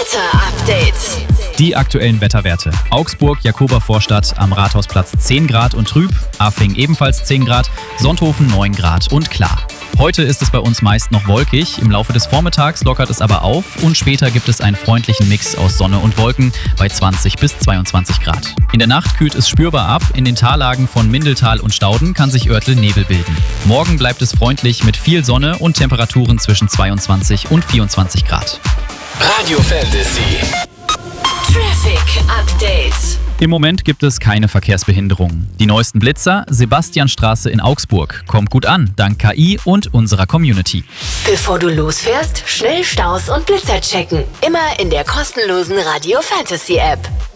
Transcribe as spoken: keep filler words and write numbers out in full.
Wetter-Update. Die aktuellen Wetterwerte. Augsburg, Jakobervorstadt am Rathausplatz zehn Grad und trüb, Afing ebenfalls zehn Grad, Sonthofen neun Grad und klar. Heute ist es bei uns meist noch wolkig, im Laufe des Vormittags lockert es aber auf und später gibt es einen freundlichen Mix aus Sonne und Wolken bei zwanzig bis zweiundzwanzig Grad. In der Nacht kühlt es spürbar ab, in den Tallagen von Mindeltal und Stauden kann sich örtlich Nebel bilden. Morgen bleibt es freundlich mit viel Sonne und Temperaturen zwischen zweiundzwanzig und vierundzwanzig Grad. Radio Fantasy. Traffic Update. Im Moment gibt es keine Verkehrsbehinderungen. Die neuesten Blitzer, Sebastianstraße in Augsburg, kommt gut an, dank K I und unserer Community. Bevor du losfährst, schnell Staus und Blitzer checken. Immer in der kostenlosen Radio Fantasy App.